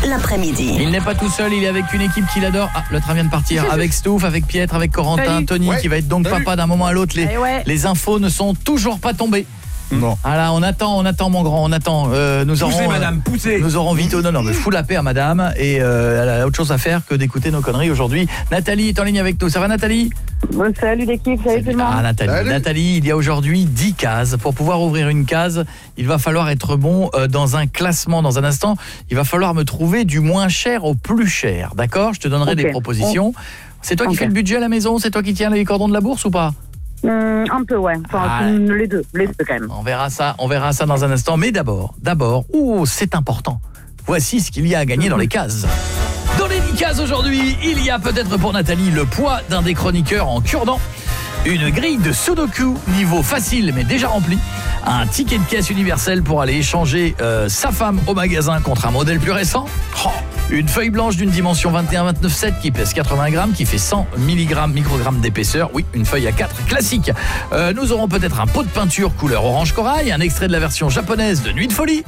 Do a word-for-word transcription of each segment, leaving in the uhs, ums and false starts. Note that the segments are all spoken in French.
l'après-midi. Il n'est pas tout seul, il est avec une équipe qu'il adore. Ah, le train vient de partir. Avec Stouff, avec Pietre, avec Corentin, Salut. Tony, Ouais. qui va être donc Salut. papa d'un moment à l'autre. Les, Eh ouais. les infos ne sont toujours pas tombées. Non. Ah là, on attend, on attend mon grand, on attend. Euh, nous Poussez, aurons, madame, poussez. Nous aurons vite. Non, non, mais fous la paix à madame. Et euh, elle a autre chose à faire que d'écouter nos conneries aujourd'hui. Nathalie est en ligne avec nous. Ça va, Nathalie? Bon, salut l'équipe, salut tout le monde. Ah, Nathalie. Salut. Nathalie, il y a aujourd'hui dix cases. Pour pouvoir ouvrir une case, il va falloir être bon euh, dans un classement. Dans un instant, il va falloir me trouver du moins cher au plus cher. D'accord? Je te donnerai Okay. des propositions. C'est toi qui Okay. fais le budget à la maison? C'est toi qui tiens les cordons de la bourse ou pas? Hum, un peu, ouais. Enfin, Ah. les deux, les deux quand même. On verra ça, on verra ça dans un instant. Mais d'abord, d'abord, oh, c'est important. Voici ce qu'il y a à gagner dans les cases. Dans les dix cases aujourd'hui, il y a peut-être pour Nathalie le poids d'un des chroniqueurs en cure-dent, une grille de Sudoku niveau facile mais déjà remplie, un ticket de caisse universel pour aller échanger euh, sa femme au magasin contre un modèle plus récent, oh, une feuille blanche d'une dimension vingt et un vingt-neuf sept qui pèse quatre-vingts grammes, qui fait cent milligrammes, microgrammes d'épaisseur, oui, une feuille à quatre classique. Euh, nous aurons peut-être un pot de peinture couleur orange corail, un extrait de la version japonaise de Nuit de folie.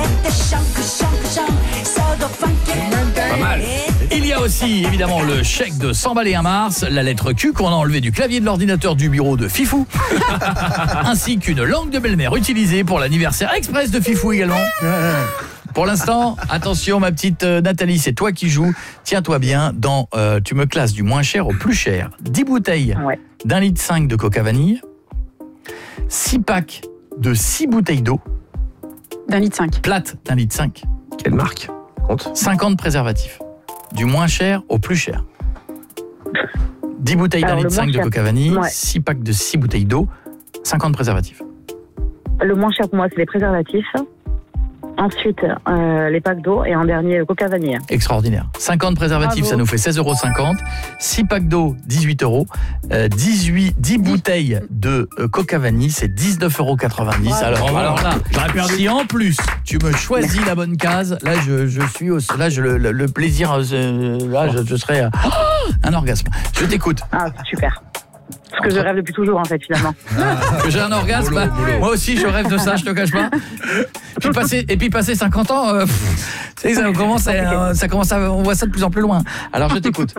Pas mal. Il y a aussi évidemment le chèque de cent balles et un mars, la lettre Q qu'on a enlevée du clavier de l'ordinateur du bureau de Fifou, ainsi qu'une langue de belle-mère utilisée pour l'anniversaire express de Fifou également. Pour l'instant, attention ma petite euh, Nathalie, c'est toi qui joues. Tiens-toi bien, dans euh, tu me classes du moins cher au plus cher. dix bouteilles Ouais. d'un litre cinq de Coca Vanille, six packs de six bouteilles d'eau, D'un litre cinq. plates d'un litre cinq, Quelle marque? Compte. cinquante préservatifs. Du moins cher au plus cher. dix bouteilles d'un Alors, litre le moins cinq de cher. Coca Vanille, Ouais. six packs de six bouteilles d'eau, cinquante préservatifs. Le moins cher pour moi, c'est les préservatifs. Ensuite, euh, les packs d'eau. Et en dernier, le Coca Vanille. Extraordinaire. cinquante préservatifs, Bravo. ça nous fait seize euros cinquante. six packs d'eau, dix-huit euros. Euh, dix-huit, dix bouteilles de euh, Coca Vanille, c'est dix-neuf euros quatre-vingt-dix. Alors, alors là, J'aurais perdu. si en plus tu me choisis la bonne case, là je, je suis au, là je, le, le plaisir, euh, là je, je serai euh, un orgasme. Je t'écoute. Ah, super. Ce que je rêve depuis toujours, en fait, finalement. Que j'ai un orgasme, bah, moi aussi je rêve de ça, je te cache pas. Puis passer, et puis passer cinquante ans, euh, pff, tu sais, ça commence, à, euh, ça commence à, on voit ça de plus en plus loin. Alors je t'écoute.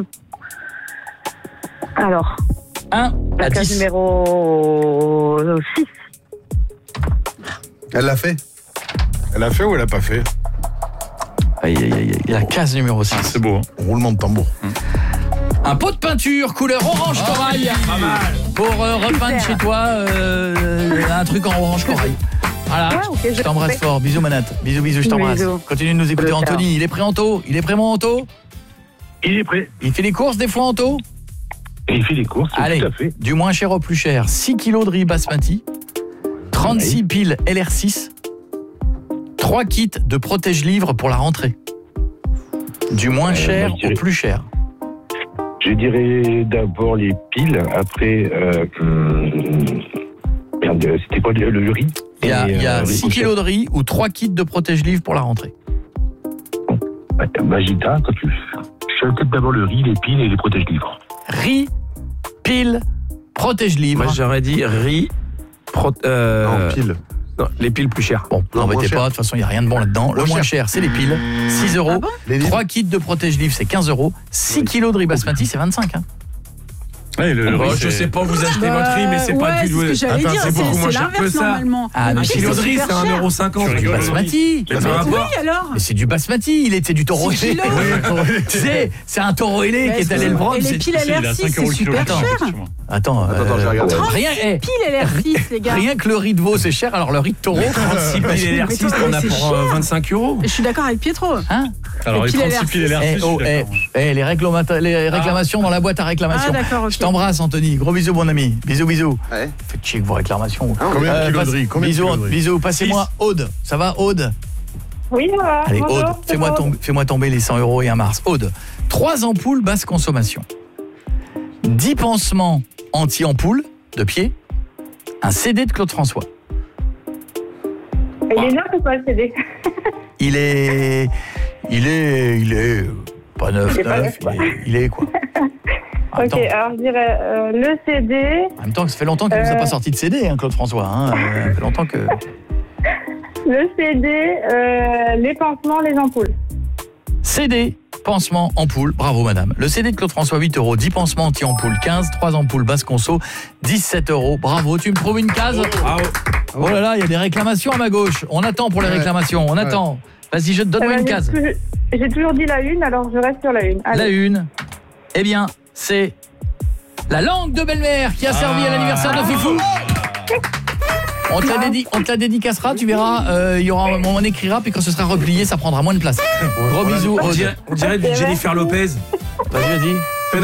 Alors, un la à case dix. numéro six. Elle l'a fait. Elle l'a fait ou elle l'a pas fait? Aïe, aïe, aïe, aïe. La case numéro six. C'est beau, hein. Roulement de tambour. Un pot de peinture couleur orange corail. Pas mal. Pour euh, repeindre chez toi euh, un truc en orange corail. Voilà, Ouais, ok, je je t'embrasse fais. fort. Bisous Manette. Bisous, bisous, je t'embrasse. Bisous. Continue de nous écouter. Je vais Anthony, il est prêt Anto? Il est prêt mon Anto? Il est prêt. Il fait les courses des fois Anto? Et il fait les courses, Allez, tout à fait. du moins cher au plus cher. six kilos de riz basmati, trente-six piles L R six, trois kits de protège-livres pour la rentrée. Du moins Euh, cher moi, je dirais- au plus cher. Je dirais d'abord les piles, après... Euh, hum, merde, c'était quoi le, le riz? Il y a, Et, il y a euh, les six couchettes. kilos de riz ou trois kits de protège-livres pour la rentrée. Attends, Magita, quand tu... Je fais peut-être d'abord le riz, les piles et les protège-livres. Riz, piles, protège-livres. Moi j'aurais dit riz, pro- euh, Non, pile. non, les piles plus chères. Bon, Non, n'embêtez moins cher. pas, de toute façon, il n'y a rien de bon là-dedans. Le Moins moins cher. cher, c'est les piles, six euros. Ah bon Les livres. trois kits de protège-livres, c'est quinze euros. six kilos de riz basmati, c'est vingt-cinq. Hein. Ouais, le, Oh, oui, je c'est- sais pas, vous achetez votre riz, mais c'est ouais, pas du c'est tout. ce que j'allais Attends, dire, c'est c'est beaucoup moins c'est cher que l'inverse ça. normalement. Ah, mais Un c'est kilo de riz, super c'est un cher. euro cinquante. Tu rigoles. Basmati. Mais par Oui, rapport. alors. Mais c'est du basmati, il est, c'est du taureau six ailé. kilos. Tu sais, c'est un taureau ailé qui est allé le prendre. Et les c'est- piles L R six, c'est super Attends. cher. Attends, Attends, attends, euh, je vais regarder. rien, eh, Piles L R six, les gars. rien que le riz de veau, c'est cher, alors le riz de taureau, trente-six piles L R six, Mais on a c'est pour cher. euh, vingt-cinq euros. Je suis d'accord avec Pietro. hein Alors, Et les puis les trente-six piles et l'air Eh, oh, eh, eh, les, réclamata- les réclamations dans la boîte à réclamation. Ah, d'accord, ok. Je t'embrasse, Anthony. Gros bisous, mon ami. Bisous, bisous. Ouais. Faites chier avec vos réclamations. Combien de Euh, kilos de passe- riz Combien de Bisous, kilos de riz bisous. Passez-moi Aude. Ça va, Aude? Oui, ça va. Allez, Bonjour, Aude, c'est fais-moi Aude. tomber, fais-moi tomber les cent euros et un mars. Aude, trois ampoules basse consommation, dix pansements anti-ampoules de pied, un C D de Claude François. Il est neuf ou pas le C D? Il est... Il est... Il est... euh, Pas neuf, Il est pas neuf, neuf, il est, il est quoi? En même Ok, temps, alors je dirais euh, le C D, en même temps, ça fait longtemps qu'il ne nous a Euh. pas sorti de C D, hein, Claude François. Hein. Euh, ça fait longtemps que... le C D, euh, les pansements, les ampoules. C D, pansement, ampoule, bravo madame. Le C D de Claude François, huit euros. dix pansements anti-ampoule, quinze. trois ampoules basse conso, dix-sept euros. Bravo, tu me trouves une case? Bravo. Oh là là, il y a des réclamations à ma gauche. On attend pour les réclamations, on attend. Vas-y, je te donne Eh ben, une j'ai case. toujours- J'ai toujours dit la une, alors je reste sur la une. Allez. La une, eh bien, c'est la langue de belle-mère qui a servi à l'anniversaire de Fifou. On te la, dédi- on te la dédicacera, tu verras, euh, il y aura, on écrira, puis quand ce sera replié, ça prendra moins de place. Gros bisous. On Aude. dirait, on dirait du Jennifer Lopez. Vas-y, vas-y.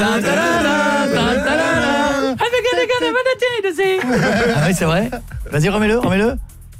Ah oui, c'est vrai. Vas-y, remets-le, remets-le.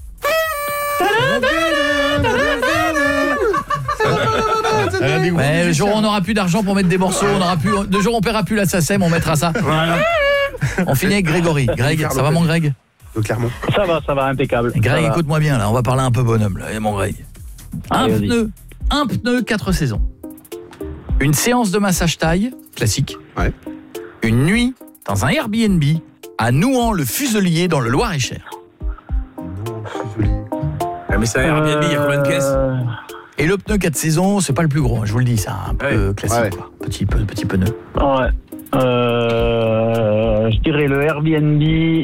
Ouais, le jour où on n'aura plus d'argent pour mettre des morceaux, on aura plus, le jour où on paiera plus la SACEM, on mettra ça. Voilà. On finit avec Grégory. Greg, ça va mon Greg? De Clermont. Ça va, ça va, impeccable. Greg, écoute-moi bien là, on va parler un peu bonhomme là, et mon Greg. Un Allez, vas-y. pneu, un pneu, quatre saisons. Une séance de massage taille, classique. Ouais. Une nuit dans un Airbnb à Nouan-le-Fuselier dans le Loir-et-Cher. Non, Fuselier. Ah, mais c'est un Airbnb, il y a combien de caisses? Euh, Et le pneu quatre saisons, c'est pas le plus gros, je vous le dis, c'est un peu Ouais. classique Ouais. quoi. Petit peu petit pneu. Ouais. Euh, je dirais le Airbnb.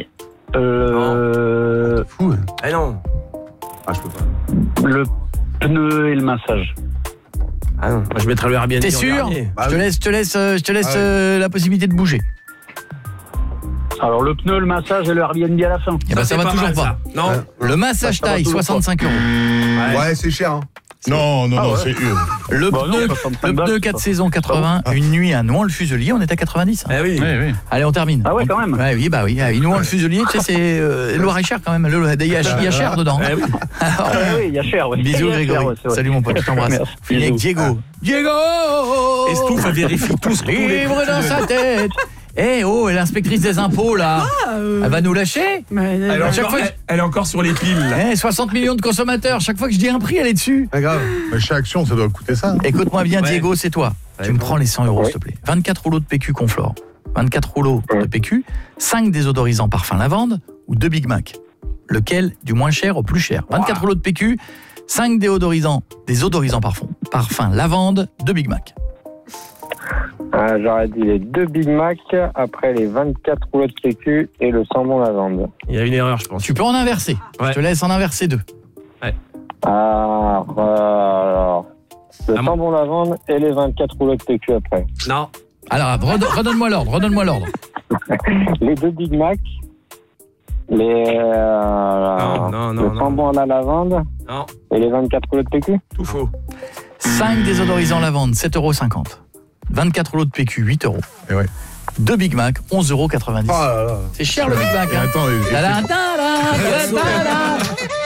Euh, Fou. Ah non. Ah, je peux pas. le pneu et le massage. Ah non. Moi, je mettrais le Airbnb. T'es en sûr? dernier. Bah Je te oui. laisse, je te laisse, euh, je te laisse Ah ouais. euh, la possibilité de bouger. Alors le pneu, le massage et le Airbnb à la fin. Et ben ça c'est va toujours mal, pas. ça. Non. Ouais. Le massage Ça va taille, toujours pas. soixante-cinq euros. Ouais. Ouais, c'est cher. Hein. Non, non, Ah non, ouais. c'est une. Le Bah non, pneu, soixante-cinq le balles, pneu c'est quatre pas- saisons quatre-vingts, une nuit à Nouan-le-Fuselier, on est à quatre-vingt-dix. hein. Eh oui. Oui, oui. Allez, on termine. Ah ouais, quand même. Ouais, oui, bah oui. Ah, Nouan-le-Fuselier, tu sais, c'est euh, Loir-et-Cher quand même. Le- Il y a, il y a cher dedans. Eh oui. Alors, Ah oui, il y a cher, ouais. bisous Il y a cher, Grégory. ouais, c'est vrai. Salut mon pote, je t'embrasse. Merci. Fini avec Bisous. Diego. Diego Estouff, elle vérifie tout ce que tous les Libre dans sa tête. Eh oh, et l'inspectrice des impôts là, euh, elle va nous lâcher. mais, Elle est, À chaque encore, fois que- elle, elle est encore sur les piles. Là. Eh, soixante millions de consommateurs, chaque fois que je dis un prix, elle est dessus. Pas grave. Mais chaque action, ça doit coûter ça. Écoute-moi bien, Ouais. Diego, c'est toi. Tu me prends les cent euros, s'il te plaît. vingt-quatre rouleaux de P Q Conflore, vingt-quatre rouleaux de P Q, cinq désodorisants parfum lavande ou deux Big Mac. Lequel du moins cher au plus cher? vingt-quatre rouleaux de P Q, cinq déodorisants, désodorisants parfum, parfum lavande, deux Big Mac. Ah, j'aurais dit les deux Big Mac, après les vingt-quatre rouleaux de P Q et le sambon lavande. Il y a une erreur, je pense. Tu peux en inverser. Ouais. Je te laisse en inverser deux. Ah, euh, alors, le Ah, sambon lavande et les vingt-quatre rouleaux de P Q après. Non. Alors, redonne- redonne-moi l'ordre, redonne-moi l'ordre. Les deux Big Mac, les, euh, Non, non, non, le non. sambon à la lavande Non. et les vingt-quatre rouleaux de P Q. Tout faux. cinq désodorisants lavande, sept euros cinquante. vingt-quatre rouleaux de P Q, huit euros. Et ouais. deux Big Mac, onze euros quatre-vingt-dix. Oh là là. C'est cher le Big Mac, Et hein. attends, et- et Ta-da, ta-da, ta-da.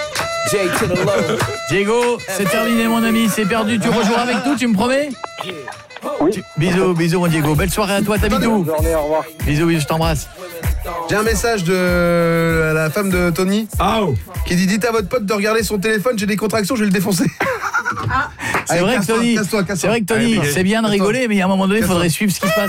Diego, c'est terminé mon ami, c'est perdu. Tu rejoueras avec nous, tu me promets? Oui. Tu- Bisous, bisous mon Diego. Belle soirée à toi, t'habites où? Bonne journée, au revoir. Bisous, bisous, je t'embrasse. J'ai un message de la femme de Tony Ah oh. qui dit dites à votre pote de regarder son téléphone, j'ai des contractions, je vais le défoncer. C'est Allez, vrai que casse-toi, Tony, casse-toi, casse-toi. c'est vrai que Tony, Allez, vas-y. c'est bien de Casse-toi. rigoler, mais à un moment donné, il faudrait suivre ce qui se passe.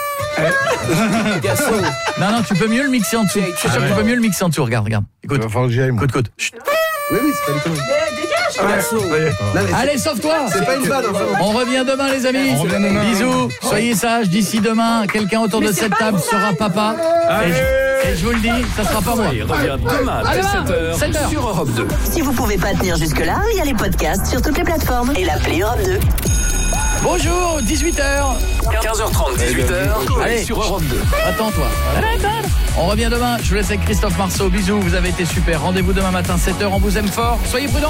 Non, non, tu peux mieux le mixer en dessous. Je suis sûr que tu peux mieux le mixer en dessous. Regarde, regarde. Il Écoute, va falloir que j'y aille, moi. écoute, écoute. Chut. Oui, oui, c'est pas du tout. Non, mais c'est- Allez, sauve-toi. c'est pas une vanne, enfin. On revient demain les amis. On revient demain. Bisous. Soyez sages. D'ici demain, quelqu'un autour de cette table sera papa. Et je, et je vous le dis, ça sera pas moi. Et revient demain À dès demain, sept heures sept heures. sur Europe deux. Si vous pouvez pas tenir jusque-là, il y a les podcasts sur toutes les plateformes et l'appli Europe deux. Bonjour, dix-huit heures. quinze heures trente, dix-huit heures. Allez. sur Europe deux. Attends-toi. On revient demain. Je vous laisse avec Christophe Marceau. Bisous, vous avez été super. Rendez-vous demain matin, sept heures. On vous aime fort. Soyez prudents.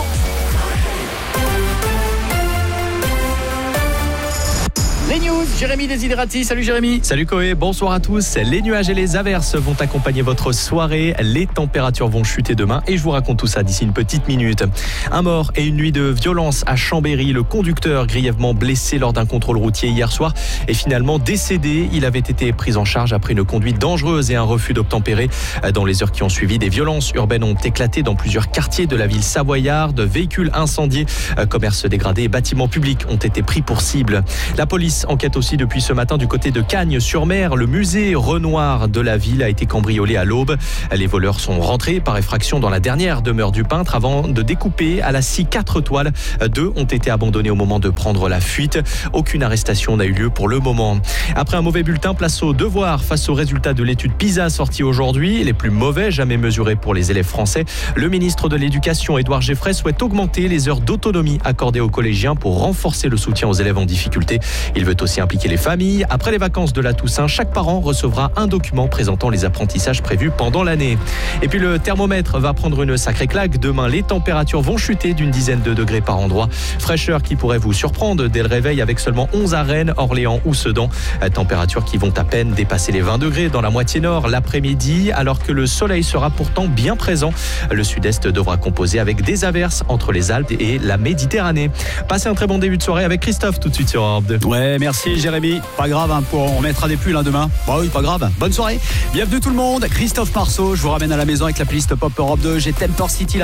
Les news, Jérémy Desiderati. Salut Jérémy. Salut Koé, bonsoir à tous. Les nuages et les averses vont accompagner votre soirée. Les températures vont chuter demain et je vous raconte tout ça d'ici une petite minute. Un mort et une nuit de violence à Chambéry. Le conducteur grièvement blessé lors d'un contrôle routier hier soir est finalement décédé. Il avait été pris en charge après une conduite dangereuse et un refus d'obtempérer. Dans les heures qui ont suivi, des violences urbaines ont éclaté dans plusieurs quartiers de la ville savoyarde. Véhicules incendiés, commerces dégradés et bâtiments publics ont été pris pour cible. La police enquête aussi depuis ce matin du côté de Cagnes-sur-Mer. Le musée Renoir de la ville a été cambriolé à l'aube. Les voleurs sont rentrés par effraction dans la dernière demeure du peintre avant de découper à la scie quatre toiles. Deux ont été abandonnés au moment de prendre la fuite. Aucune arrestation n'a eu lieu pour le moment. Après un mauvais bulletin, place au devoir face aux résultats de l'étude PISA sortie aujourd'hui. Les plus mauvais jamais mesurés pour les élèves français. Le ministre de l'Éducation, Édouard Geffray, souhaite augmenter les heures d'autonomie accordées aux collégiens pour renforcer le soutien aux élèves en difficulté. Il veut aussi impliquer les familles. Après les vacances de la Toussaint, chaque parent recevra un document présentant les apprentissages prévus pendant l'année. Et puis le thermomètre va prendre une sacrée claque. Demain, les températures vont chuter d'une dizaine de degrés par endroit. Fraîcheur qui pourrait vous surprendre dès le réveil avec seulement onze à Rennes, Orléans ou Sedan. Températures qui vont à peine dépasser les vingt degrés dans la moitié nord l'après-midi, alors que le soleil sera pourtant bien présent. Le sud-est devra composer avec des averses entre les Alpes et la Méditerranée. Passez un très bon début de soirée avec Christophe tout de suite sur Europe deux. Ouais, merci Jérémy. Pas grave, hein, pour, on mettra des pulls hein, demain. Bah oui, pas grave. Bonne soirée. Bienvenue tout le monde. Christophe Marceau, je vous ramène à la maison avec la playlist Pop Europe deux. J'ai Temper City là.